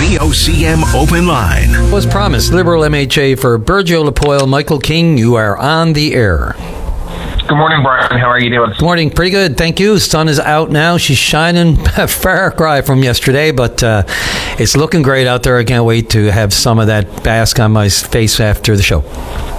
VOCM Open Line. Was promised, Liberal MHA for Burgeo-Lapoile, Michael King, you are on the air. Good morning, Brian. How are you doing? Good morning. Pretty good. Thank you. Sun is out now. She's shining. A far cry from yesterday, but it's looking great out there. I can't wait to have some of that bask on my face after the show.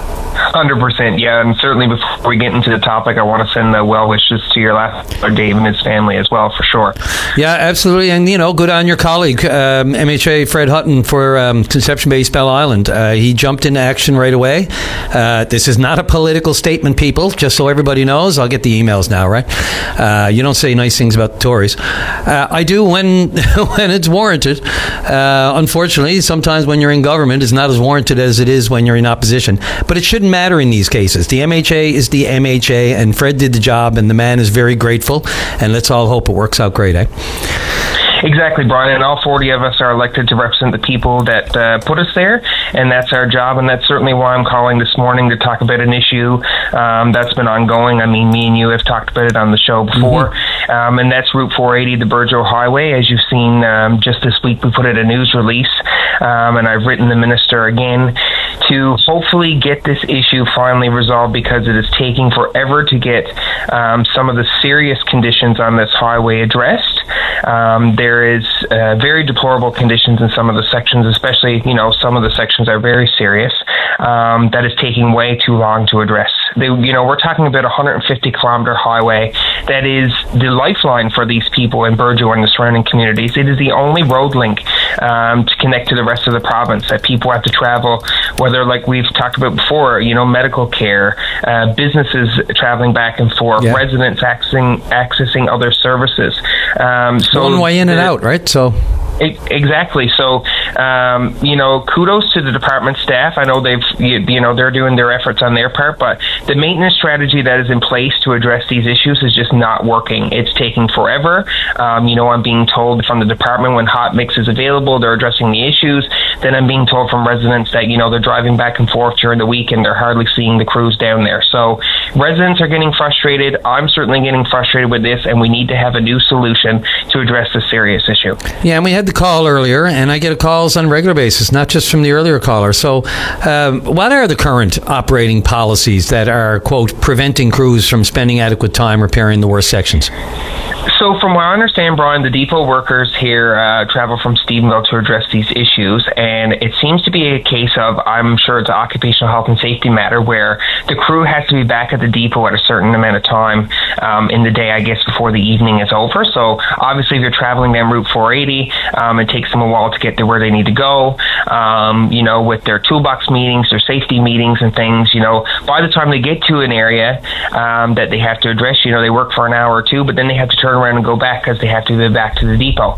100%, yeah, and certainly before we get into the topic, I want to send the well wishes to your last brother, Dave, and his family as well, for sure. Yeah, absolutely, and good on your colleague, MHA Fred Hutton for Conception Base Bell Island. He jumped into action right away. This is not a political statement, people, just so everybody knows. I'll get the emails now, right? You don't say nice things about the Tories. I do when it's warranted. Unfortunately, sometimes when you're in government, it's not as warranted as it is when you're in opposition, but it shouldn't matter in these cases. The MHA is the MHA, and Fred did the job, and the man is very grateful, and let's all hope it works out great, eh? Exactly, Brian, and all 40 of us are elected to represent the people that put us there, and that's our job, and that's certainly why I'm calling this morning to talk about an issue that's been ongoing. I mean, me and you have talked about it on the show before, and that's Route 480, the Burgeo Highway. As you've seen, just this week we put out a news release, and I've written the minister again to hopefully get this issue finally resolved, because it is taking forever to get some of the serious conditions on this highway addressed. There is very deplorable conditions in some of the sections, especially, some of the sections are very serious, that is taking way too long to address. We're talking about a 150-kilometer highway that is the lifeline for these people in Burgeo and the surrounding communities. It is the only road link to connect to the rest of the province that people have to travel, whether, like we've talked about before, medical care, businesses traveling back and forth, residents accessing other services. So one way in and out, right? So exactly. So, kudos to the department staff. I know they're doing their efforts on their part, but the maintenance strategy that is in place to address these issues is just not working. It's taking forever. I'm being told from the department when hot mix is available, they're addressing the issues. Then I'm being told from residents that, they're driving back and forth during the week and they're hardly seeing the crews down there. So residents are getting frustrated. I'm certainly getting frustrated with this, and we need to have a new solution to address this serious issue. Yeah, and we had the call earlier, and I get calls on a regular basis, not just from the earlier caller. So what are the current operating policies that are, quote, preventing crews from spending adequate time repairing the worst sections? So from what I understand, Brian, the depot workers here travel from Stephenville to address these issues, and it seems to be a case of, I'm sure it's an occupational health and safety matter, where the crew has to be back at the depot at a certain amount of time in the day, I guess, before the evening is over. So obviously if you're traveling down Route 480, it takes them a while to get to where they need to go, with their toolbox meetings, their safety meetings and things. By the time they get to an area that they have to address, they work for an hour or two, but then they have to turn around and go back because they have to go back to the depot.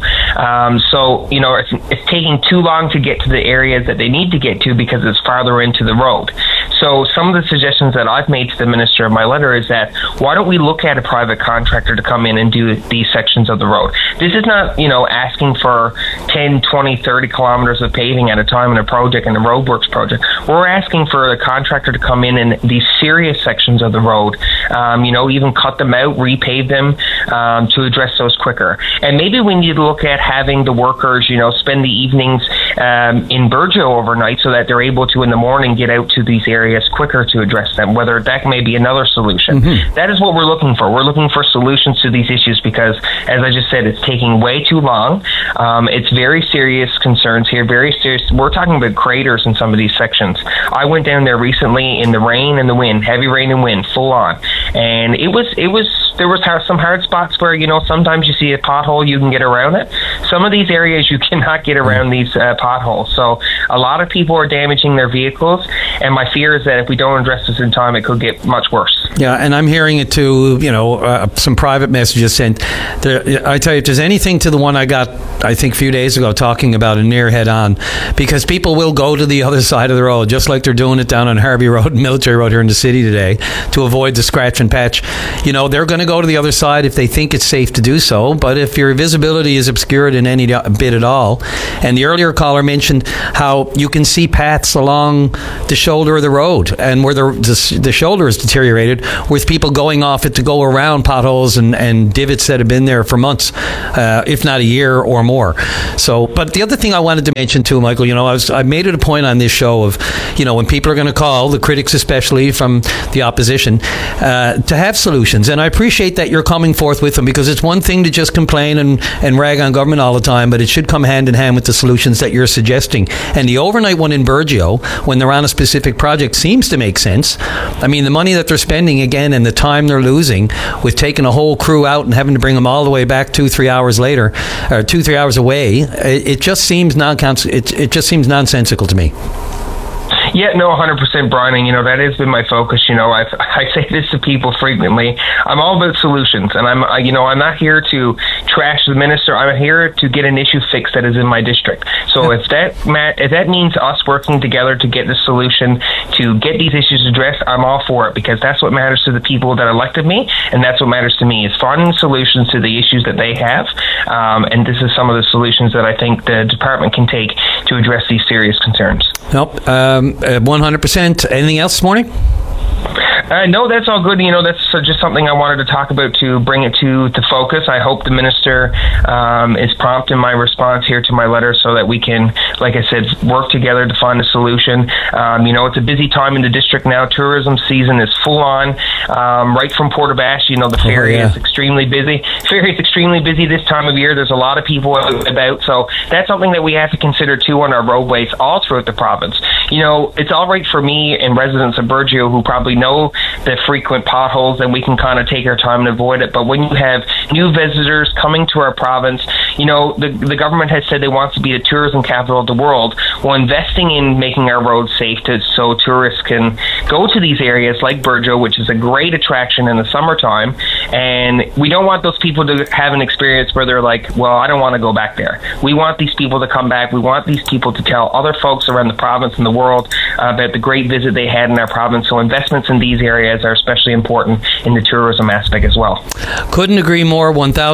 It's taking too long to get to the areas that they need to get to because it's farther into the road. So some of the suggestions that I've made to the minister in my letter is that, why don't we look at a private contractor to come in and do these sections of the road? This is not, asking for 10, 20, 30 kilometers of paving at a time in a project, in a roadworks project. We're asking for a contractor to come in these serious sections of the road, even cut them out, repave them, to address those quicker. And maybe we need to look at having the workers, spend the evenings in Burgeo overnight so that they're able to, in the morning, get out to these areas quicker to address them, whether that may be another solution. That is what we're looking for. We're looking for solutions to these issues because, as I just said, it's taking way too long. It's very serious concerns here, very serious. We're talking about craters in some of these sections. I went down there recently in the rain and the wind, heavy rain and wind, full on. And there was some hard spots where, sometimes you see a pothole, you can get around it. Some of these areas you cannot get around these potholes. So a lot of people are damaging their vehicles, and my fear is that if we don't address this in time, it could get much worse. Yeah, and I'm hearing it too, some private messages saying, I tell you, if there's anything to the one I got, I think a few days ago, talking about a near head-on, because people will go to the other side of the road, just like they're doing it down on Harvey Road and Military Road here in the city today, to avoid the scratch and patch. They're going to go to the other side if they think it's safe to do so, but if your visibility is obscured in any bit at all, and the earlier caller caller mentioned how you can see paths along the shoulder of the road, and where the shoulder is deteriorated, with people going off it to go around potholes and divots that have been there for months, if not a year or more. So, but the other thing I wanted to mention too, Michael, I made it a point on this show of, when people are going to call, the critics especially from the opposition, to have solutions. And I appreciate that you're coming forth with them, because it's one thing to just complain and rag on government all the time, but it should come hand in hand with the solutions that you're suggesting. And the overnight one in Burgeo, when they're on a specific project, seems to make sense. I mean, the money that they're spending, again, and the time they're losing with taking a whole crew out and having to bring them all the way back 2-3 hours later, or 2-3 hours away, it just seems nonsensical to me. Yeah, no, 100%, Brian, and that has been my focus. I say this to people frequently. I'm all about solutions, and I'm not here to trash the minister. I'm here to get an issue fixed that is in my district. So if that means us working together to get the solution to get these issues addressed, I'm all for it, because that's what matters to the people that elected me, and that's what matters to me, is finding solutions to the issues that they have. And this is some of the solutions that I think the department can take to address these serious concerns. Nope. 100%. Anything else this morning? No, that's all good. That's just something I wanted to talk about to bring it to focus. I hope the minister is prompt in my response here to my letter, so that we can, like I said, work together to find a solution. It's a busy time in the district now. Tourism season is full on. Right from Portabash, the ferry is extremely busy. Ferry is extremely busy this time of year. There's a lot of people out about, so that's something that we have to consider too on our roadways all throughout the province. It's all right for me and residents of Burgeo who probably know the frequent potholes, and we can kind of take our time and avoid it. But when you have new visitors coming to our province, the government has said they want to be the tourism capital of the world. Well, investing in making our roads safe so tourists can go to these areas like Burgeo, which is a great attraction in the summertime, and we don't want those people to have an experience where they're like, well, I don't want to go back there. We want these people to come back. We want these people to tell other folks around the province and the world about the great visit they had in our province. So investments in these areas are especially important in the tourism aspect as well. Couldn't agree more,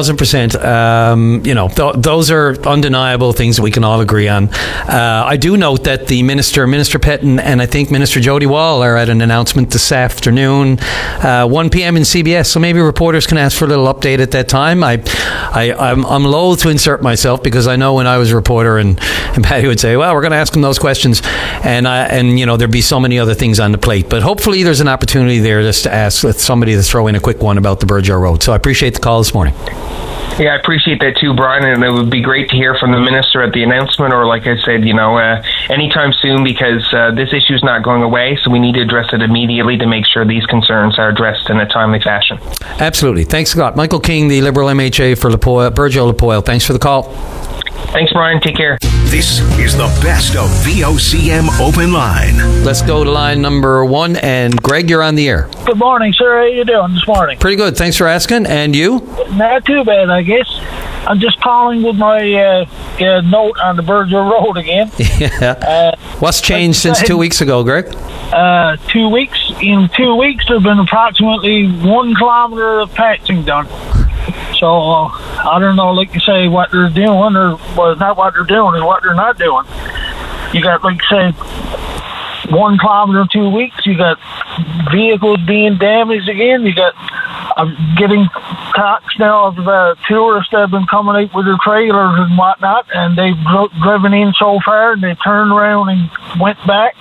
1,000%. Those are undeniable things that we can all agree on. I do note that the Minister Petton, and I think Minister Jody Wall are at an announcement this afternoon, 1 p.m. in CBS, so maybe reporters can ask for a little update at that time. I'm loath to insert myself, because I know when I was a reporter and Patty would say, well, we're going to ask them those questions, and there'd be so many other things on the plate. But hopefully there's an opportunity there just to ask somebody to throw in a quick one about the Burgeo Road. So I appreciate the call this morning. Yeah, I appreciate that too, Brian, and it would be great to hear from the minister at the announcement, or like I said, anytime soon, because this issue is not going away, so we need to address it immediately to make sure these concerns are addressed in a timely fashion. Absolutely. Thanks a lot. Michael King, the Liberal MHA for Burgeo-Lapoile. Thanks for the call. Thanks, Brian. Take care. This is the best of VOCM Open Line. Let's go to line number 1. And Greg, you're on the air. Good morning, sir. How you doing this morning? Pretty good. Thanks for asking. And you? Not too bad, I guess. I'm just calling with my note on the Burgeo Road again. Yeah. What's changed since 2 weeks ago, Greg? 2 weeks. In 2 weeks, there's been approximately 1 kilometer of patching done. So, I don't know, like you say, what they're doing, or well, not what they're doing, is what they're not doing. You got, like say, 1 kilometer in 2 weeks. You got vehicles being damaged again. You got getting talks now of tourists that have been coming out with their trailers and whatnot, and they've driven in so far, and they turned around and went back.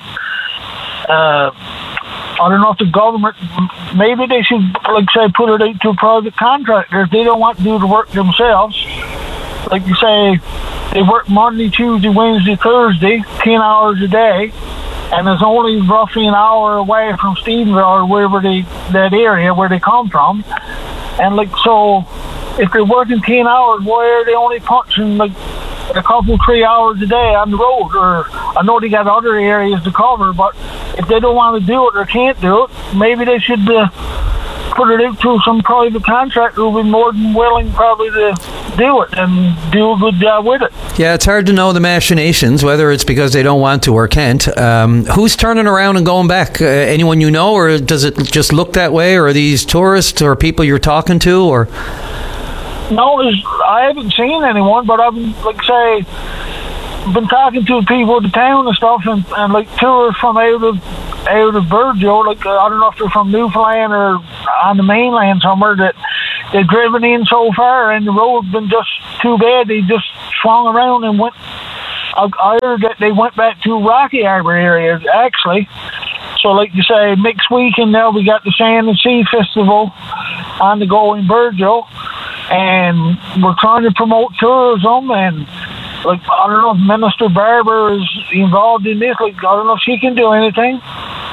I don't know if the government, maybe they should, like say, put it out to private contractors. They don't want to do the work themselves. Like you say, they work Monday, Tuesday, Wednesday, Thursday, 10 hours a day, and it's only roughly an hour away from Stephenville or wherever that area where they come from. And like, so if they're working 10 hours, why are they only punching like a couple, 3 hours a day on the road? Or I know they got other areas to cover, but if they don't want to do it or can't do it, maybe they should put it into some private contractor who will be more than willing probably to do it and do a good job with it. Yeah, it's hard to know the machinations, whether it's because they don't want to or can't. Who's turning around and going back? Anyone you know, or does it just look that way? Or are these tourists or people you're talking to? Or no, I haven't seen anyone, but I'm like say, been talking to people in the town and stuff, and like tourists from out of Burgeo, like I don't know if they're from Newfoundland or on the mainland somewhere, that they've driven in so far and the road's been just too bad. They just swung around and went. I heard that they went back to Rocky Harbour area actually. So, like you say, next weekend now we got the Sand and Sea Festival on the go in Burgeo, and we're trying to promote tourism. And like I don't know if Minister Barber is involved in this. Like I don't know if she can do anything.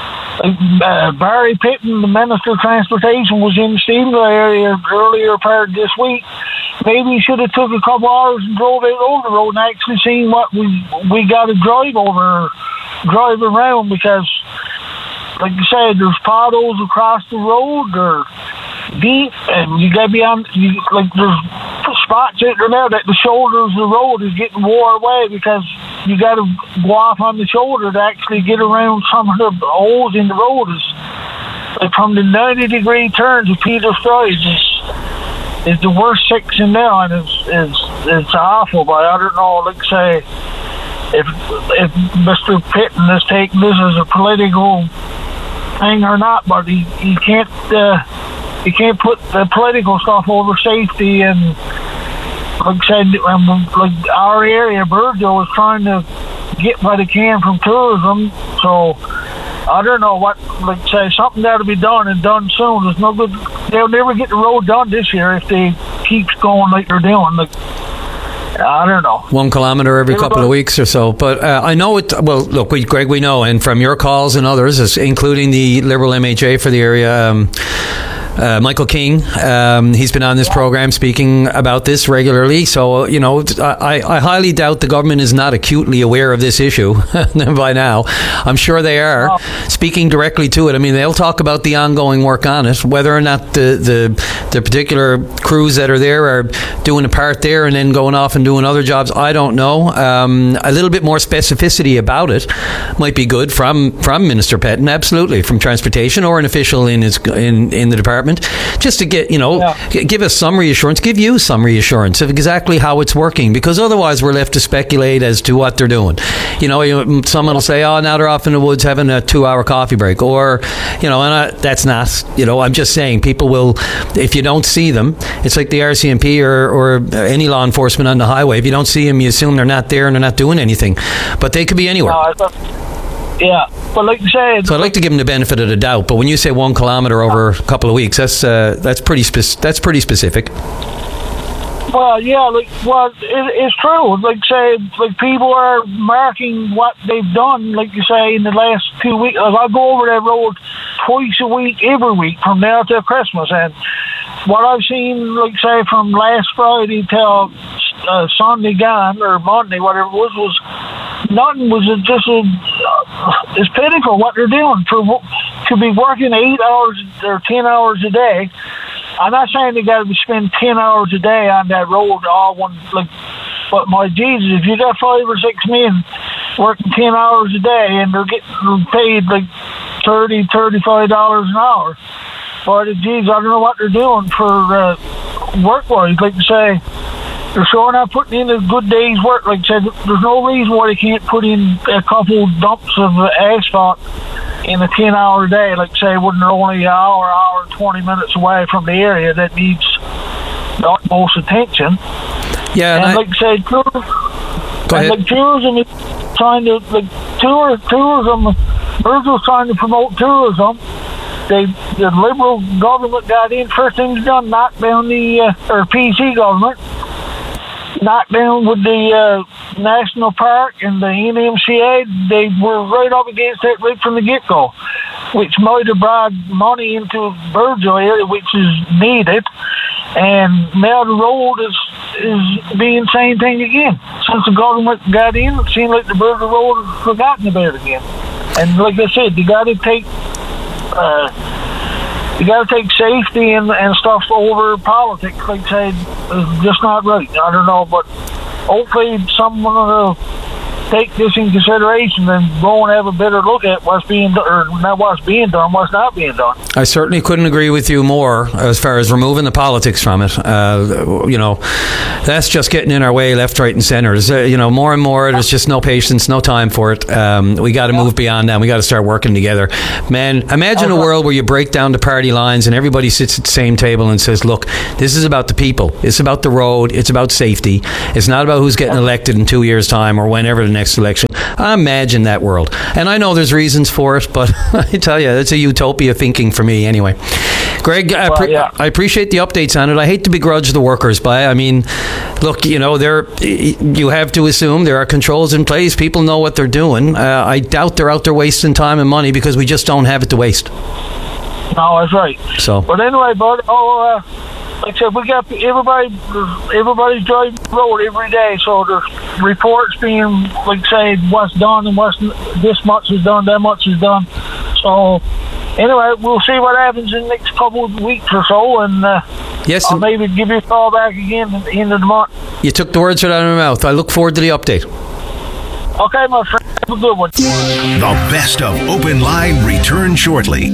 Like, Barry Pitton, the Minister of Transportation, was in the Stephenville area earlier part of this week. Maybe he should have took a couple hours and drove out over the road and actually seen what we got to drive around, because like you said, there's potholes across the road, they're deep, and you gotta be on, like there's spots out there now that the shoulders of the road is getting wore away, because you gotta go off on the shoulder to actually get around some of the holes in the road. Is like from the 90-degree turn to Peter Strides is the worst section now, and it's awful. But I don't know, like say, if Mr. Pitton is taking this as a political thing or not, but he can't put the political stuff over safety. And like I said, like our area, Burgeo, is trying to get what it can from tourism. So I don't know what, like say, something got to be done and done soon. There's no good. They'll never get the road done this year if they keep going like they're doing. Like, I don't know. 1 kilometre every couple of weeks or so. But I know it. Well, look, Greg, we know, and from your calls and others, including the Liberal MHA for the area, Michael King, he's been on this program speaking about this regularly. So, you know, I highly doubt the government is not acutely aware of this issue by now. I'm sure they are speaking directly to it. I mean, they'll talk about the ongoing work on it, whether or not the particular crews that are there are doing a part there and then going off and doing other jobs. I don't know. A little bit more specificity about it might be good from Minister Petton, absolutely, from transportation or an official in the department. Just to get, give us some reassurance, give you some reassurance of exactly how it's working, because otherwise we're left to speculate as to what they're doing. Someone will say, oh, now they're off in the woods having a 2-hour coffee break, or, that's not, I'm just saying people will, if you don't see them, it's like the RCMP or any law enforcement on the highway. If you don't see them, you assume they're not there and they're not doing anything, but they could be anywhere. Yeah, but like you said, so I'd like to give them the benefit of the doubt. But when you say 1 kilometre over a couple of weeks, that's pretty specific. Well, yeah, it's true. Like say, like people are marking what they've done. Like you say, in the last 2 weeks, like I go over that road twice a week, every week from now till Christmas, and what I've seen, like say, from last Friday till Sunday gone, or Monday, whatever it was nothing. Was just it's pitiful what they're doing to be working 8 hours or 10 hours a day. I'm not saying they got to spend 10 hours a day on that road all one, like, but my Jesus, if you got 5 or 6 men working 10 hours a day and they're getting paid like $30-$35 an hour, but geez, I don't know what they're doing for work-wise. Like you say, they're sure not putting in a good day's work. Like I said, there's no reason why they can't put in a couple dumps of asphalt in a 10-hour day. Like say, when they're only an hour and 20 minutes away from the area that needs the utmost attention. Yeah, and like I said, tourism is trying to, tourism, Burgeo's trying to promote tourism. The Liberal government got in, first thing done, knocked down the, or PC government, knocked down with the National Park and the NMCA. They were right up against that right from the get-go, which might have brought money into Burgeo area, which is needed. And now the road is being the same thing again. Since the government got in, it seems like the Burgeo road is forgotten about again. And like I said, you got to take safety and stuff over politics. Like I said, it's just not right. I don't know, but hopefully someone will take this in consideration and go and have a better look at what's being done, or not what's being done, what's not being done. I certainly couldn't agree with you more as far as removing the politics from it. That's just getting in our way left, right and centre. More and more, there's just no patience, no time for it. We got to move beyond that. We got to start working together. Man, imagine a world where you break down the party lines and everybody sits at the same table and says, look, this is about the people. It's about the road. It's about safety. It's not about who's getting elected in 2 years' time or whenever the next election. I imagine that world. And I know there's reasons for it, but I tell you, it's a utopia thinking for me anyway. Greg, I appreciate the updates on it. I hate to begrudge the workers, but I mean, look, you have to assume there are controls in place. People know what they're doing. I doubt they're out there wasting time and money because we just don't have it to waste. No, that's right. But anyway, bud, like I said, we got everybody's driving the road every day, so there's reports being, like say, what's done and this much is done, that much is done. So anyway, we'll see what happens in the next couple of weeks or so, and I'll maybe give you a call back again at the end of the month. You took the words right out of my mouth. I look forward to the update. Okay, my friend. Have a good one. The best of Open Line returns shortly.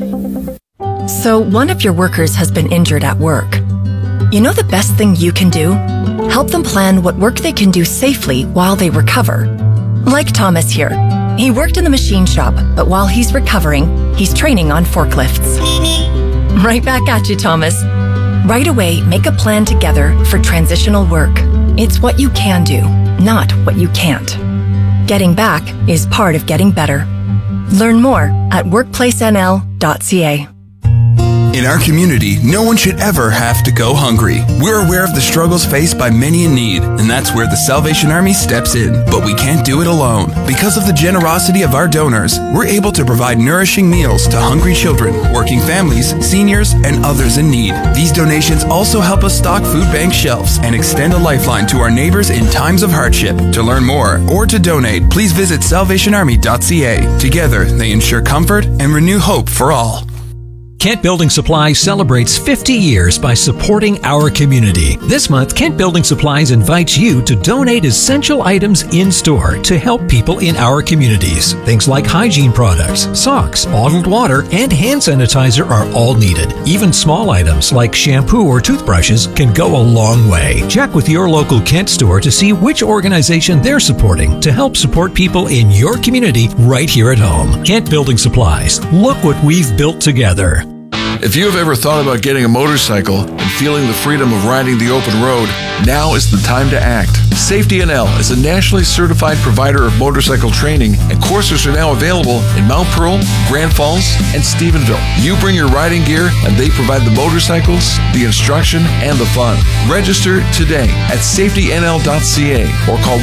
So one of your workers has been injured at work. You know the best thing you can do? Help them plan what work they can do safely while they recover. Like Thomas here. He worked in the machine shop, but while he's recovering, he's training on forklifts. Right back at you, Thomas. Right away, make a plan together for transitional work. It's what you can do, not what you can't. Getting back is part of getting better. Learn more at workplacenl.ca. In our community, no one should ever have to go hungry. We're aware of the struggles faced by many in need, and that's where the Salvation Army steps in. But we can't do it alone. Because of the generosity of our donors, we're able to provide nourishing meals to hungry children, working families, seniors, and others in need. These donations also help us stock food bank shelves and extend a lifeline to our neighbors in times of hardship. To learn more or to donate, please visit salvationarmy.ca. Together, they ensure comfort and renew hope for all. Kent Building Supplies celebrates 50 years by supporting our community. This month, Kent Building Supplies invites you to donate essential items in-store to help people in our communities. Things like hygiene products, socks, bottled water, and hand sanitizer are all needed. Even small items like shampoo or toothbrushes can go a long way. Check with your local Kent store to see which organization they're supporting to help support people in your community right here at home. Kent Building Supplies. Look what we've built together. If you have ever thought about getting a motorcycle and feeling the freedom of riding the open road, now is the time to act. Safety NL is a nationally certified provider of motorcycle training, and courses are now available in Mount Pearl, Grand Falls, and Stephenville. You bring your riding gear, and they provide the motorcycles, the instruction, and the fun. Register today at safetynl.ca or call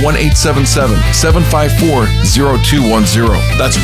1-877-754-0210. That's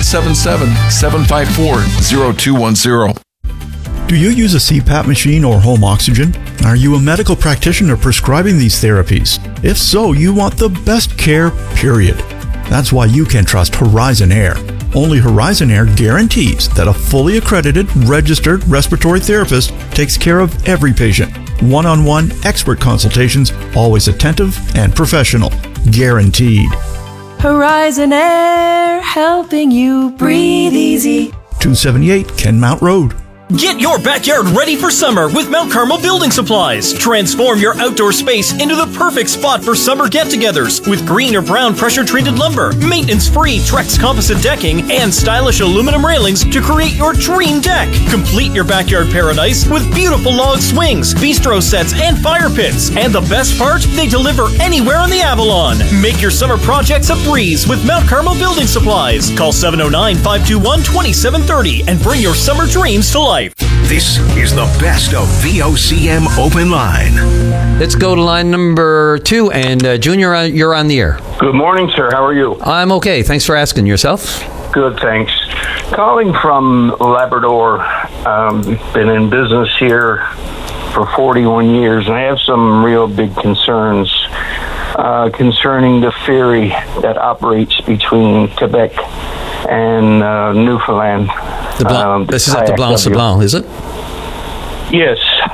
1-877-754-0210. Do you use a CPAP machine or home oxygen? Are you a medical practitioner prescribing these therapies? If so, you want the best care, period. That's why you can trust Horizon Air. Only Horizon Air guarantees that a fully accredited, registered respiratory therapist takes care of every patient. One-on-one expert consultations, always attentive and professional. Guaranteed. Horizon Air, helping you breathe easy. 278 Kenmount Road. Get your backyard ready for summer with Mount Carmel Building Supplies. Transform your outdoor space into the perfect spot for summer get-togethers with green or brown pressure-treated lumber, maintenance-free Trex composite decking, and stylish aluminum railings to create your dream deck. Complete your backyard paradise with beautiful log swings, bistro sets, and fire pits. And the best part, they deliver anywhere on the Avalon. Make your summer projects a breeze with Mount Carmel Building Supplies. Call 709-521-2730 and bring your summer dreams to life. This is the best of VOCM Open Line. Let's go to line number 2. And Junior, you're on the air. Good morning, sir. How are you? I'm okay. Thanks for asking. Yourself? Good, thanks. Calling from Labrador. Been in business here for 41 years, and I have some real big concerns concerning the ferry that operates between Quebec and Newfoundland. This is at the Blanc-Sablon, is it? Yes.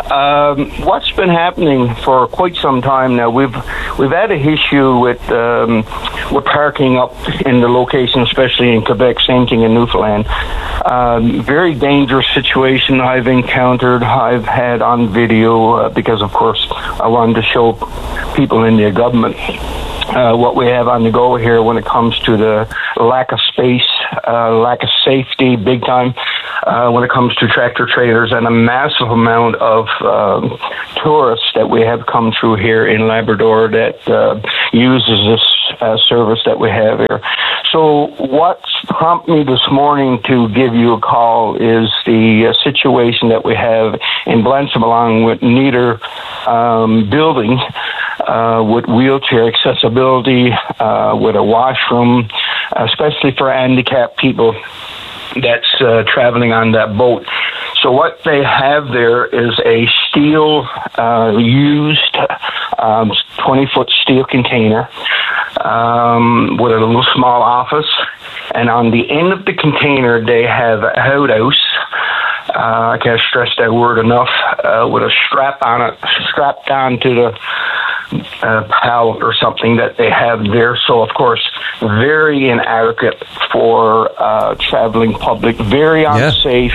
What's been happening for quite some time now, we've had an issue with parking up in the location, especially in Quebec, same thing in Newfoundland. Very dangerous situation I've encountered, I've had on video, because of course I wanted to show people in the government what we have on the go here when it comes to the lack of space, lack of safety, big time, when it comes to tractor trailers, and a massive amount of tourists that we have come through here in Labrador that uses this service that we have here. So what's prompted me this morning to give you a call is the situation that we have in Blanchimallong with neither building with wheelchair accessibility, with a washroom, especially for handicapped people that's traveling on that boat. So what they have there is a steel, used 20-foot steel container with a little small office. And on the end of the container, they have a outhouse. I can't stress that word enough, with a strap on it, strapped down to the pallet or something that they have there. So, of course, very inadequate for traveling public, very unsafe,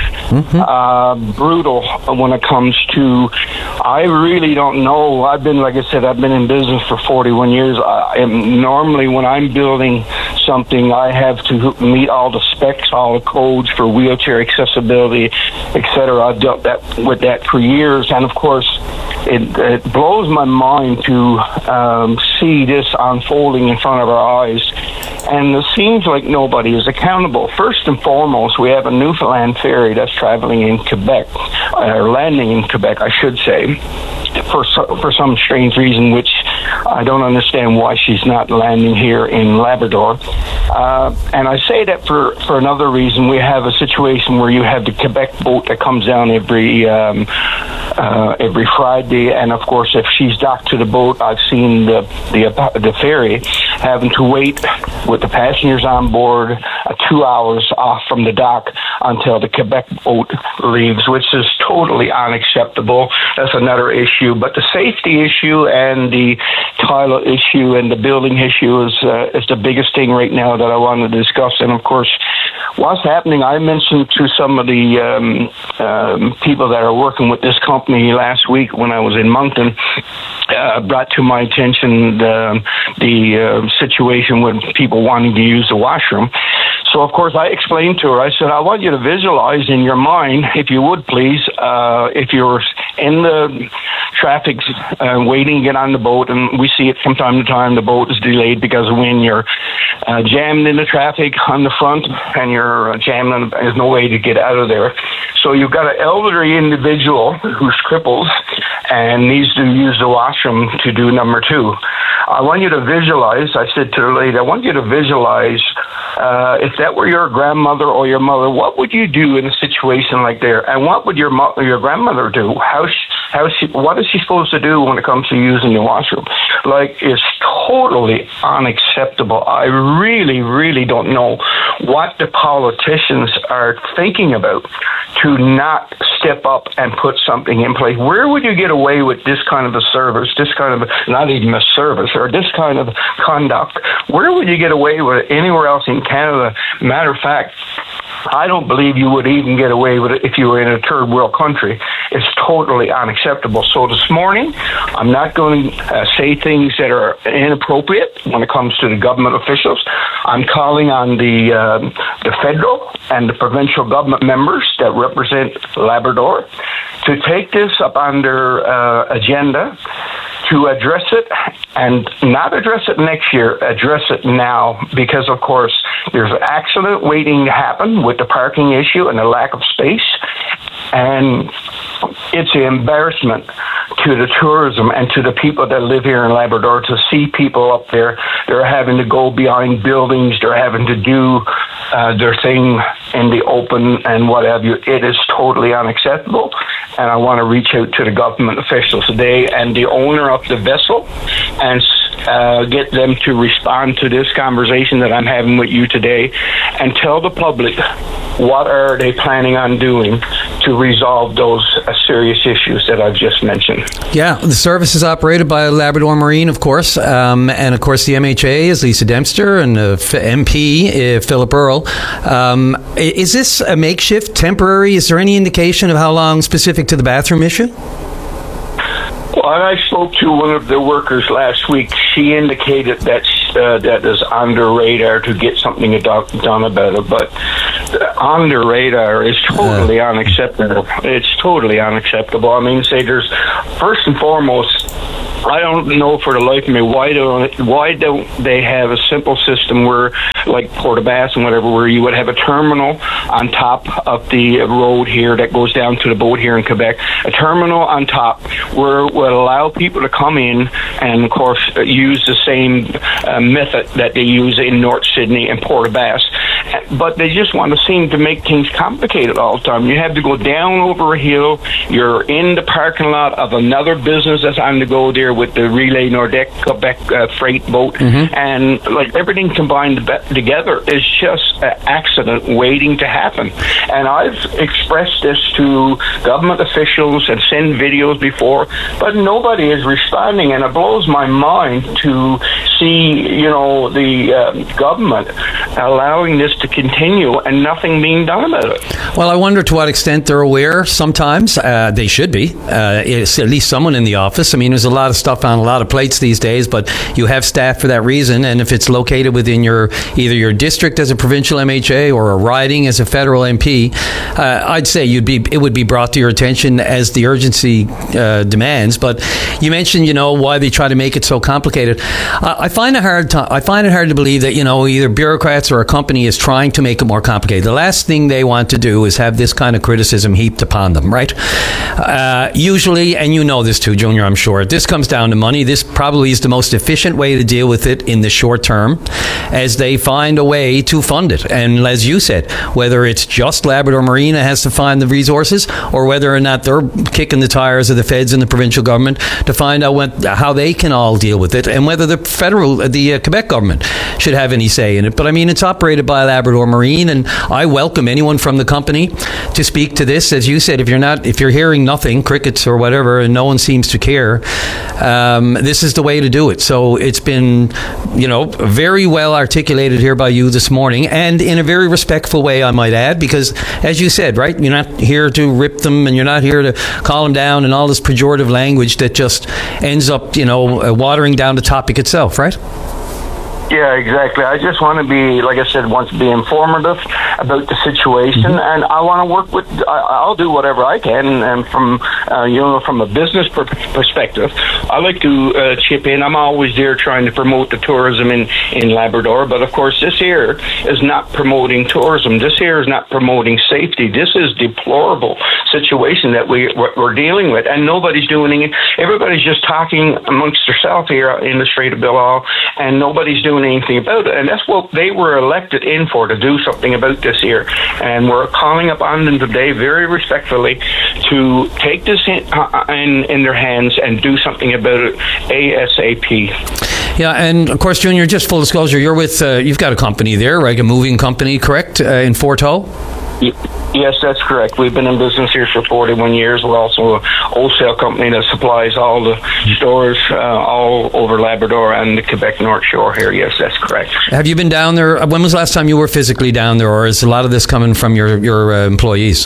brutal when it comes to, I really don't know. Like I said, I've been in business for 41 years. Normally when I'm building something, I have to meet all the specs, all the codes for wheelchair accessibility, etc. I've dealt with that for years, and of course, it blows my mind to see this unfolding in front of our eyes, and it seems like nobody is accountable. First and foremost, we have a Newfoundland ferry that's traveling in Quebec, or landing in Quebec, I should say, for some strange reason, which I don't understand why she's not landing here in Labrador. And I say that for another reason. We have a situation where you have the Quebec boat that comes down every Friday, and of course, if she's docked to the boat, I've seen the ferry having to wait with the passengers on board 2 hours off from the dock until the Quebec boat leaves, which is totally unacceptable. That's another issue. But the safety issue and the toilet issue and the building issue is the biggest thing right now that I want to discuss. And of course, what's happening, I mentioned to some of the people that are working with this company last week when I was in Moncton, brought to my attention the situation with people wanting to use the washroom. So, of course, I explained to her, I said, I want you to visualize in your mind, if you would please, if you're in the traffic waiting to get on the boat, and we see it from time to time, the boat is delayed because of when you're jammed in the traffic on the front and you're jammed and there's no way to get out of there. So you've got an elderly individual who's crippled and needs to use the washroom to do number two. I want you to visualize, I said to the lady, I want you to visualize if that were your grandmother or your mother, what would you do in a situation like that? And what would your grandmother do? What is she supposed to do when it comes to using the washroom? Like, it's totally unacceptable. I really, really don't know what the politicians are thinking about to not step up and put something in place. Where would you get away with this kind of a service, this kind of, not even a service, or this kind of conduct? Where would you get away with it anywhere else in Canada? Matter of fact, I don't believe you would even get away with it if you were in a third world country. It's totally unacceptable. So this morning, I'm not going to say things that are inappropriate when it comes to the government officials. I'm calling on the federal and the provincial government members that represent Labrador to take this up on their agenda, to address it, and not address it next year, address it now, because of course there's an accident waiting to happen with the parking issue and the lack of space, and it's an embarrassment to the tourism and to the people that live here in Labrador to see people up there. They're having to go behind buildings, they're having to do their thing in the open and what have you. It is totally unacceptable, and I want to reach out to the government officials today and the owner of the vessel and get them to respond to this conversation that I'm having with you today and tell the public what are they planning on doing to resolve those serious issues that I've just mentioned. Yeah, the service is operated by Labrador Marine, of course, and of course the MHA is Lisa Dempster and MP Philip Earle. Is this a makeshift, temporary? Is there any indication of how long specific to the bathroom issue? Well, I spoke to one of the workers last week. She indicated that that is under radar to get something done about it, but under radar is totally unacceptable. It's totally unacceptable. I mean, there's first and foremost, I don't know for the life of me why don't they have a simple system where, like Port-aux-Basques and whatever, where you would have a terminal on top of the road here that goes down to the boat here in Quebec, a terminal on top where it would allow people to come in and, of course, use the same method that they use in North Sydney and Port-aux-Basques. But they just want to seem to make things complicated all the time. You have to go down over a hill. You're in the parking lot of another business that's on the go there with the Relay Nordic Quebec freight boat. And like everything combined together is just an accident waiting to happen. And I've expressed this to government officials and sent videos before, but nobody is responding. And it blows my mind to see, the government allowing this to continue and nothing being done about it. Well, I wonder to what extent they're aware. Sometimes they should be. It's at least someone in the office. I mean, there's a lot of stuff on a lot of plates these days, but you have staff for that reason. And if it's located within either your district as a provincial MHA or a riding as a federal MP, I'd say it would be brought to your attention as the urgency demands. But you mentioned, why they try to make it so complicated. I find it hard to believe that either bureaucrats or a company is trying to make it more complicated. The last thing they want to do is have this kind of criticism heaped upon them, right? Usually, and you know this too, Junior, I'm sure, this comes down to money. This probably is the most efficient way to deal with it in the short term as they find a way to fund it. And as you said, whether it's just Labrador Marine that has to find the resources or whether or not they're kicking the tires of the feds and the provincial government to find out how they can all deal with it and whether the Quebec government should have any say in it. But I mean, it's operated by Labrador Marine, and I welcome anyone from the company to speak to this. As you said, if you're hearing nothing, crickets or whatever, and no one seems to care, this is the way to do it. So it's been, very well articulated here by you this morning, and in a very respectful way, I might add, because as you said, right, you're not here to rip them, and you're not here to call them down, and all this pejorative language that just ends up, watering down the topic itself, right? Yeah, exactly. I just want to be, like I said, be informative about the situation, and I want to work with. I'll do whatever I can, and from from a business perspective, I like to chip in. I'm always there trying to promote the tourism in Labrador, but of course, this here is not promoting tourism. This here is not promoting safety. This is deplorable situation that we're dealing with, and nobody's doing it. Everybody's just talking amongst themselves here in the Strait of Belle, and nobody's doing anything about it. And that's what they were elected in for, to do something about this here. And we're calling upon them today very respectfully to take this in their hands and do something about it ASAP. Yeah, and of course, Junior, just full disclosure, you're with, you've got a company there, right? A moving company, correct, in Fort Howe? Yes, that's correct. We've been in business here for 41 years. We're also a wholesale company that supplies all the stores all over Labrador and the Quebec North Shore here. Yes, that's correct. Have you been down there? When was the last time you were physically down there, or is a lot of this coming from your employees?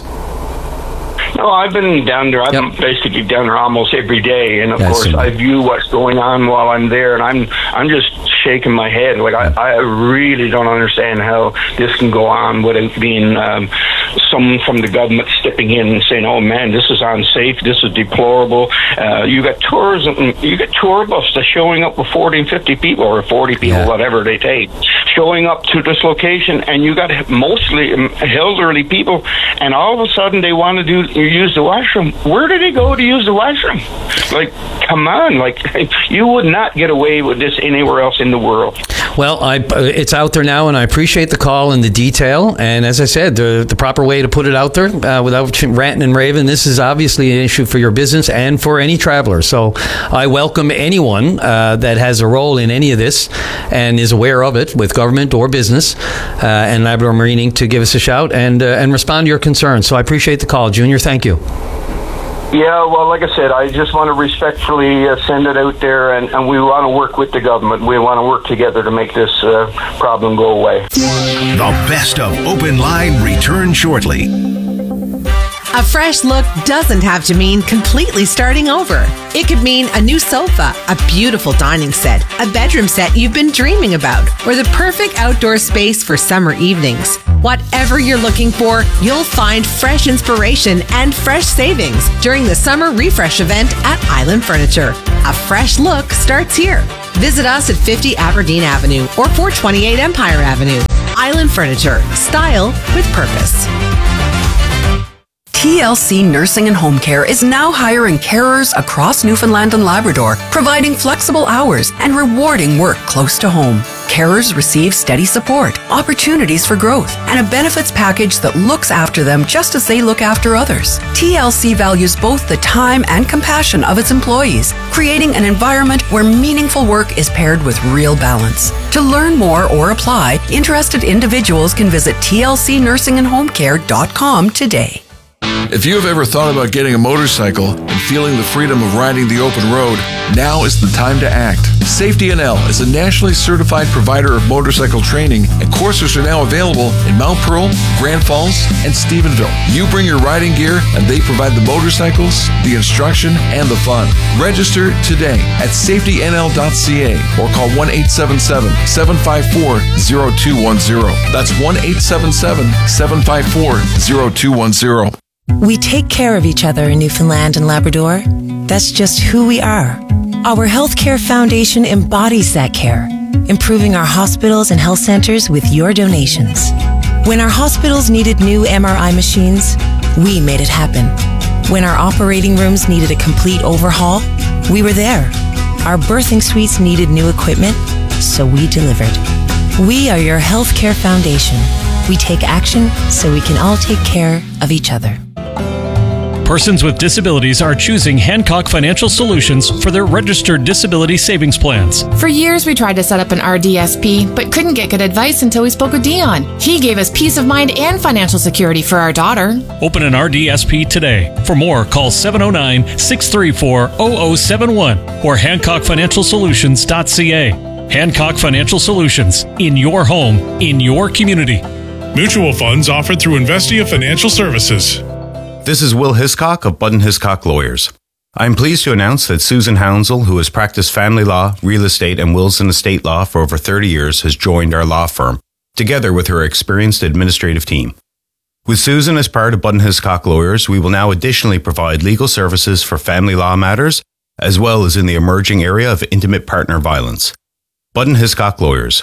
No, I've been down there. I'm basically down there almost every day, and of course, I view what's going on while I'm there, and I'm just shaking my head. Like I really don't understand how this can go on without being someone from the government stepping in and saying, "Oh man, this is unsafe. This is deplorable." You got tourism. You got tour buses showing up with 40 and 50 people, or 40 people, whatever they take, showing up to this location, and you got mostly elderly people, and all of a sudden they want to use the washroom. Where do they go to use the washroom? Like, come on, like, you would not get away with this anywhere else in the world. Well, it's out there now, and I appreciate the call and the detail. And as I said, the proper way to put it out there without ranting and raving, this is obviously an issue for your business and for any traveler. So I welcome anyone that has a role in any of this and is aware of it with government or business and Labrador Marine Inc. to give us a shout and respond to your concerns. So I appreciate the call. Junior, thank you. Yeah, well, like I said, I just want to respectfully send it out there, and we want to work with the government. We want to work together to make this problem go away. The best of Open Line returns shortly. A fresh look doesn't have to mean completely starting over. It could mean a new sofa, a beautiful dining set, a bedroom set you've been dreaming about, or the perfect outdoor space for summer evenings. Whatever you're looking for, you'll find fresh inspiration and fresh savings during the summer refresh event at Island Furniture. A fresh look starts here. Visit us at 50 Aberdeen Avenue or 428 Empire Avenue. Island Furniture. Style with purpose. TLC Nursing and Home Care is now hiring carers across Newfoundland and Labrador, providing flexible hours and rewarding work close to home. Carers receive steady support, opportunities for growth, and a benefits package that looks after them just as they look after others. TLC values both the time and compassion of its employees, creating an environment where meaningful work is paired with real balance. To learn more or apply, interested individuals can visit tlcnursingandhomecare.com today. If you have ever thought about getting a motorcycle and feeling the freedom of riding the open road, now is the time to act. Safety NL is a nationally certified provider of motorcycle training, and courses are now available in Mount Pearl, Grand Falls, and Stephenville. You bring your riding gear, and they provide the motorcycles, the instruction, and the fun. Register today at safetynl.ca or call 1-877-754-0210. That's 1-877-754-0210. We take care of each other in Newfoundland and Labrador. That's just who we are. Our Healthcare Foundation embodies that care, improving our hospitals and health centers with your donations. When our hospitals needed new MRI machines, we made it happen. When our operating rooms needed a complete overhaul, we were there. Our birthing suites needed new equipment, so we delivered. We are your Healthcare Foundation. We take action so we can all take care of each other. Persons with disabilities are choosing Hancock Financial Solutions for their registered disability savings plans. For years, we tried to set up an RDSP, but couldn't get good advice until we spoke with Dion. He gave us peace of mind and financial security for our daughter. Open an RDSP today. For more, call 709-634-0071 or HancockFinancialSolutions.ca. Hancock Financial Solutions. In your home, in your community. Mutual funds offered through Investia Financial Services. This is Will Hiscock of Budden Hiscock Lawyers. I am pleased to announce that Susan Hounsell, who has practiced family law, real estate, and wills and estate law for over 30 years, has joined our law firm, together with her experienced administrative team. With Susan as part of Budden Hiscock Lawyers, we will now additionally provide legal services for family law matters, as well as in the emerging area of intimate partner violence. Budden Hiscock Lawyers,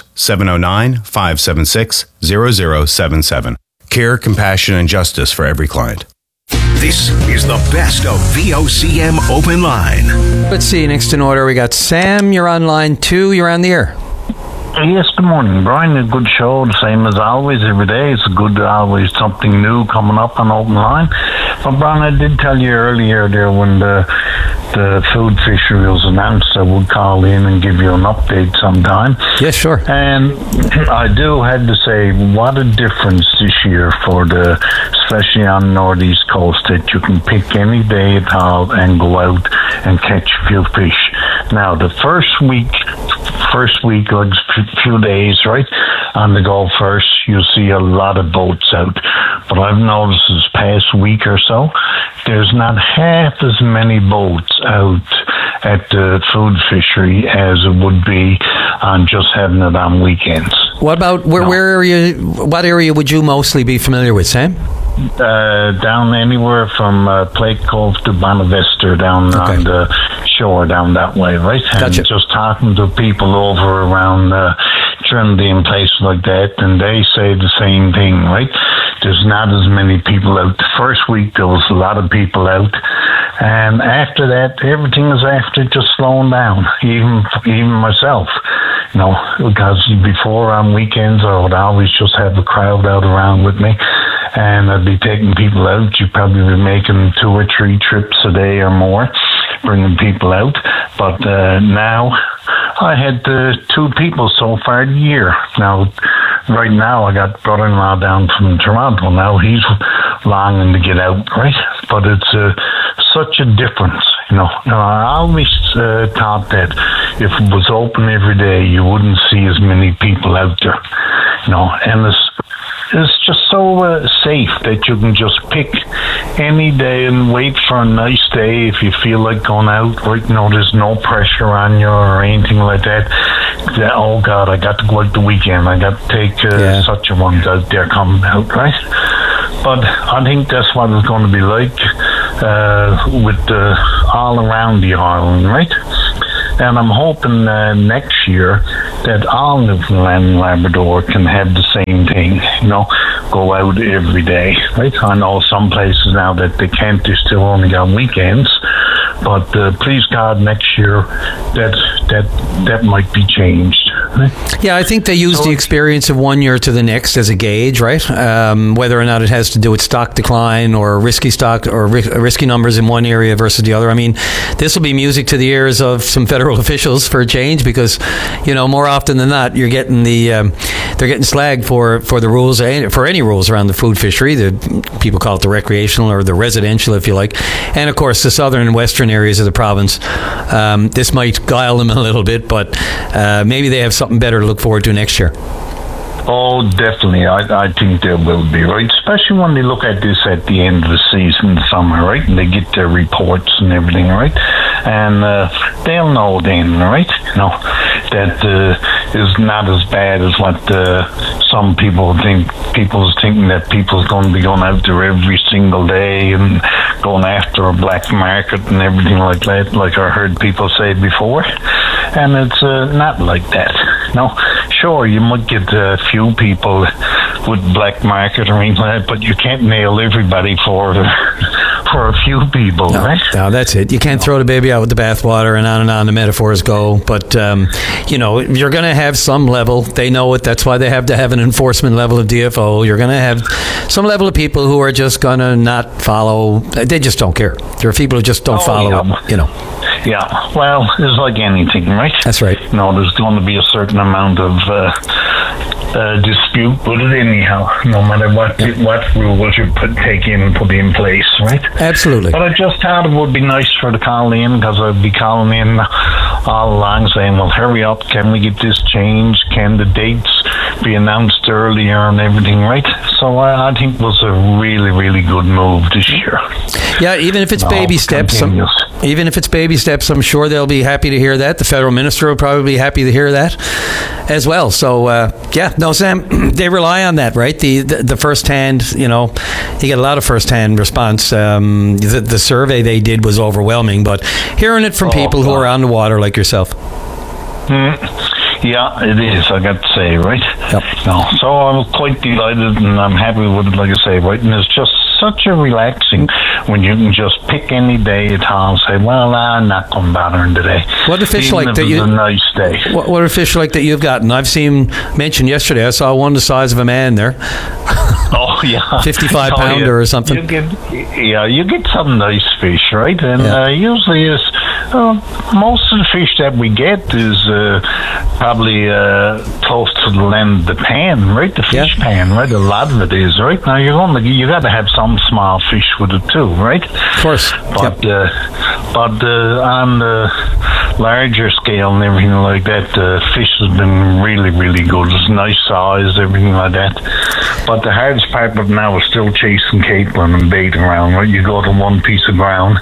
709-576-0077. Care, compassion, and justice for every client. This is the best of VOCM Open Line. Let's see, next in order, we got Sam. You're on line 2. You're on the air. Yes, good morning, Brian. A good show, the same as always, every day. It's good, always something new coming up on Open Line. But, Brian, I did tell you earlier there when the food fishery was announced, I would call in and give you an update sometime. Yes, sure. And I do have to say, what a difference this year for especially on the northeast coast, that you can pick any day at all and go out and catch a few fish. Now, the first week, like a few days, right, on the Gulf first, you'll see a lot of boats out. But I've noticed this past week or so, there's not half as many boats out at the food fishery as it would be on just having it on weekends. What about where area? What area would you mostly be familiar with, Sam? Down anywhere from Plate Cove to Bonavista, down on the shore down that way, right? Gotcha. And just talking to people over around Trinity and places like that, and they say the same thing, right? There's not as many people out. The first week there was a lot of people out, and after that everything is after just slowing down. Even myself, because before on weekends I would always just have a crowd out around with me, and I'd be taking people out. You'd probably be making 2 or 3 trips a day or more, bringing people out. But now I had 2 people so far a year. Now, right now I got brother-in-law down from Toronto. Now he's longing to get out, right? But it's such a difference, I always thought that if it was open every day, you wouldn't see as many people out there, and it's just so safe that you can just pick any day and wait for a nice day if you feel like going out, right? There's no pressure on you or anything like that. Oh God, I got to go out the weekend. I got to take such a one out there coming out, right? But I think that's what it's going to be like with all around the island, right? And I'm hoping next year that all Newfoundland and Labrador can have the same thing, go out every day, right? I know some places now that they can't, they still only got weekends, but please God, next year that might be changed. Right? Yeah, I think they use the experience of one year to the next as a gauge, right? Whether or not it has to do with stock decline or risky stock or risky numbers in one area versus the other. I mean, this will be music to the ears of some federal officials for a change, because more often than not you're getting they're getting slagged for the rules, for any rules around the food fishery. The people call it the recreational or the residential, if you like, and of course the southern and western areas of the province. This might guile them a little bit, but maybe they have something better to look forward to next year. Oh, definitely. I think there will be, right? Especially when they look at this at the end of the season, the summer, right? And they get their reports and everything, right? And they'll know then, right? That is not as bad as what some people think. People's thinking that people's going to be going out there every single day and going after a black market and everything like that, like I heard people say before. And it's not like that. Sure, you might get a few people with black market or anything like that, but you can't nail everybody for a few people, right? No, that's it. You can't throw the baby out with the bathwater, and on the metaphors go. But, you're going to have some level. They know it. That's why they have to have an enforcement level of DFO. You're going to have some level of people who are just going to not follow. They just don't care. There are people who just don't follow, Yeah, well, it's like anything, right? That's right. There's going to be a certain amount of dispute with it anyhow, no matter what rules you take in and put in place, right? Absolutely. But I just thought it would be nice for the calling in, because I'd be calling in all along saying, well, hurry up, can we get this changed? Can the dates be announced earlier and everything, right? So I think it was a really, really good move this year. Yeah, even if it's baby steps, I'm sure they'll be happy to hear that. The federal minister will probably be happy to hear that as well. So, Sam, they rely on that, right? The first-hand, you get a lot of first-hand response. The survey they did was overwhelming, but hearing it from people who are on the water like yourself. Yeah, it is, I got to say, right? Yep. So I'm quite delighted, and I'm happy with it, like I say, right? And it's just such a relaxing when you can just pick any day at all and say, well, I'm not going to bother today. What a fish like that a nice day. What a fish like that you've gotten. I've seen mentioned yesterday. I saw one the size of a man there. Oh yeah, 55-pounder or something. You get some nice fish, right? And usually is most of the fish that we get is probably close to the end of the pan, right? The fish pan, right? A lot of it is, right? Now you got to have some small fish with it too, right? Of course. But on the larger scale and everything like that, the fish has been really, really good. It's nice size, everything like that. But the hardest part of it now is still chasing capelin and bait around, right? You go to one piece of ground,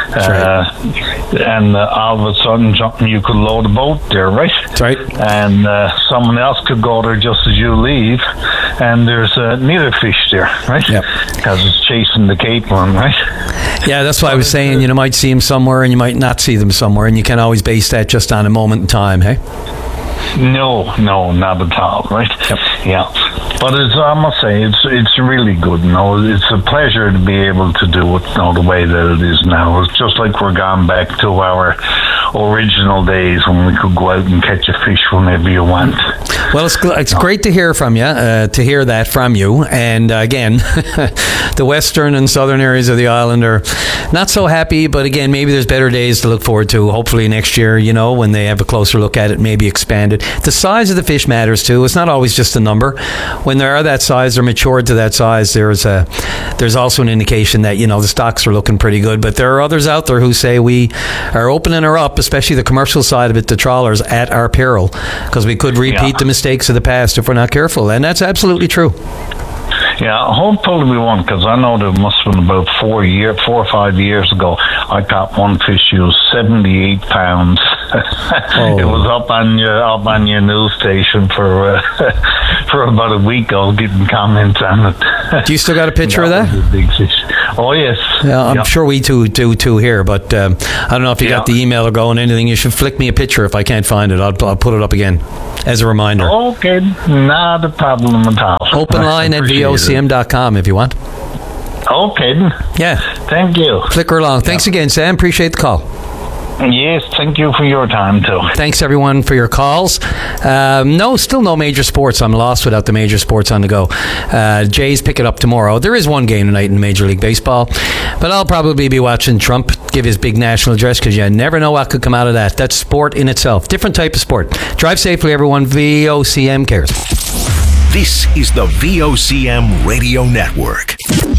and all of a sudden you could load a boat there, right? That's right. And someone else could go there just as you leave, and there's neither fish there, right? Yep. Because it's chasing the capelin, right? Yeah, that's why I was saying you might see them somewhere and you might not see them somewhere, and you can always base that just on a moment in time, hey? No, not at all, right? Yep. Yeah. But I must say, it's really good. It's a pleasure to be able to do it the way that it is now. It's just like we're gone back to our original days when we could go out and catch a fish whenever you want. Well, it's great to hear from you, to hear that from you. And again, the western and southern areas of the island are not so happy, but again, maybe there's better days to look forward to. Hopefully next year, when they have a closer look at it, maybe expand it. The size of the fish matters too. It's not always just a number. When they are that size, they're matured to that size, there's also an indication that, the stocks are looking pretty good. But there are others out there who say we are opening her up, especially the commercial side of it, to trawlers at our peril, because we could repeat the mistakes of the past if we're not careful. And that's absolutely true. Yeah, hopefully we won't, because I know there must have been about 4 or 5 years ago, I caught one fish. She was 78 pounds. It was up on your news station for about a week. I was getting comments on it. Do you still got a picture of that? A big fish. Oh yes. Yeah, I'm sure we do too here, but I don't know if you got the email or going anything. You should flick me a picture if I can't find it. I'll put it up again as a reminder. Okay, not a problem at all. Open line at vocm.com if you want. Okay. Yeah. Thank you. Flicker along. Thanks again, Sam. Appreciate the call. Yes, thank you for your time too. Thanks everyone for your calls. Still no major sports. I'm lost without the major sports on the go. Jays pick it up tomorrow. There is one game tonight in Major League Baseball, but I'll probably be watching Trump give his big national address, because you never know what could come out of that. That's sport in itself. Different type of sport. Drive safely, everyone. VOCM cares. This is the VOCM Radio Network.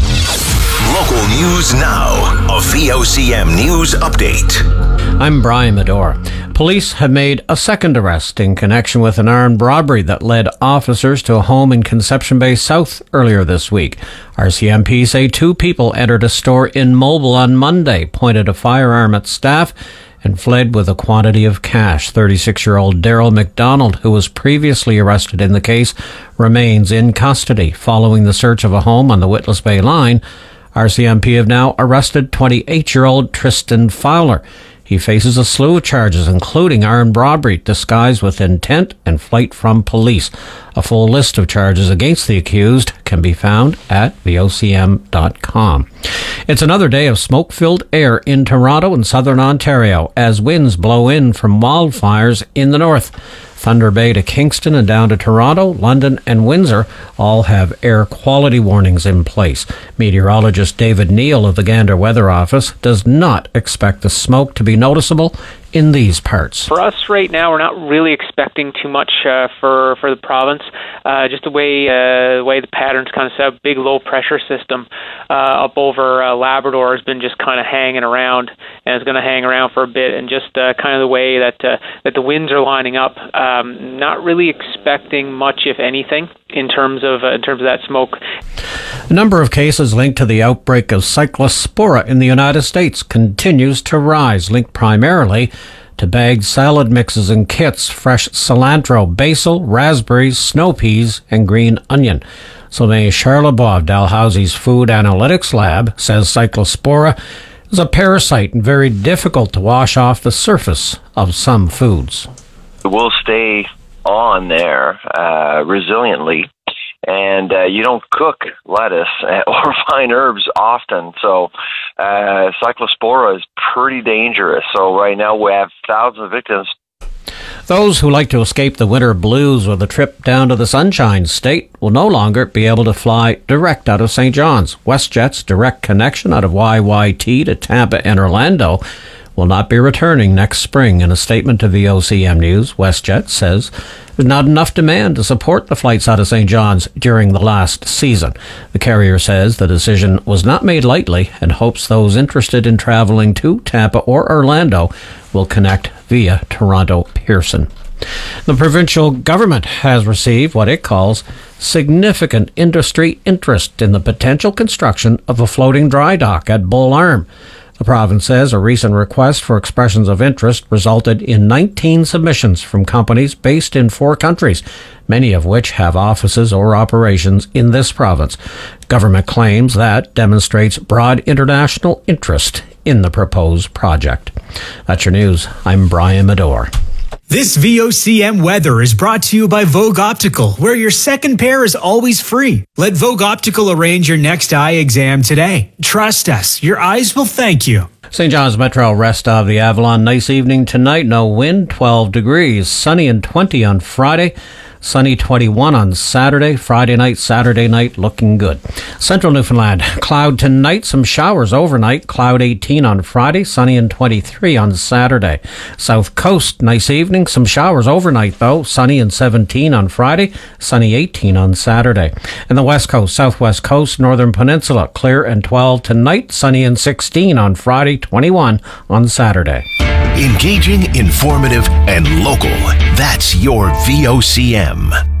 Local news now. A VOCM news update. I'm Brian Medore. Police have made a second arrest in connection with an armed robbery that led officers to a home in Conception Bay South earlier this week. RCMP say 2 people entered a store in Mobile on Monday, pointed a firearm at staff, and fled with a quantity of cash. 36-year-old Daryl McDonald, who was previously arrested in the case, remains in custody. Following the search of a home on the Witless Bay line, RCMP have now arrested 28-year-old Tristan Fowler. He faces a slew of charges, including armed robbery, disguised with intent, and flight from police. A full list of charges against the accused can be found at vocm.com. It's another day of smoke-filled air in Toronto and southern Ontario as winds blow in from wildfires in the north. Thunder Bay to Kingston and down to Toronto, London and Windsor all have air quality warnings in place. Meteorologist David Neal of the Gander Weather Office does not expect the smoke to be noticeable in these parts. For us right now, we're not really expecting too much for the province. Just the way the pattern's kind of set up, big low pressure system up over Labrador has been just kind of hanging around, and it's going to hang around for a bit. And just kind of the way that the winds are lining up, not really expecting much, if anything, in terms of that smoke. The number of cases linked to the outbreak of Cyclospora in the United States continues to rise, linked primarily to bagged salad mixes and kits, fresh cilantro, basil, raspberries, snow peas, and green onion. Sylvain Charlebois of Dalhousie's Food Analytics Lab says Cyclospora is a parasite and very difficult to wash off the surface of some foods. It will stay on there resiliently, and you don't cook lettuce or fine herbs often, so Cyclospora is pretty dangerous. So right now we have thousands of victims. Those who like to escape the winter blues with a trip down to the Sunshine State will no longer be able to fly direct out of St. John's. WestJet's direct connection out of YYT to Tampa and Orlando will not be returning next spring. In a statement to VOCM News, WestJet says there's not enough demand to support the flights out of St. John's during the last season. The carrier says the decision was not made lightly and hopes those interested in traveling to Tampa or Orlando will connect via Toronto Pearson. The provincial government has received what it calls significant industry interest in the potential construction of a floating dry dock at Bull Arm. The province says a recent request for expressions of interest resulted in 19 submissions from companies based in 4 countries, many of which have offices or operations in this province. Government claims that demonstrates broad international interest in the proposed project. That's your news. I'm Brian Medore. This VOCM weather is brought to you by Vogue Optical, where your second pair is always free. Let Vogue Optical arrange your next eye exam today. Trust us, your eyes will thank you. St. John's Metro, rest of the Avalon. Nice evening tonight. No wind, 12 degrees. Sunny and 20 on Friday. Sunny 21 on Saturday. Friday night, Saturday night, looking good. Central Newfoundland, cloud tonight, some showers overnight. Cloud 18 on Friday, sunny and 23 on Saturday. South Coast, nice evening, some showers overnight though. Sunny and 17 on Friday, sunny 18 on Saturday. And the West Coast, Southwest Coast, Northern Peninsula, clear and 12 tonight, sunny and 16 on Friday, 21 on Saturday. Engaging, informative, and local. That's your VOCM.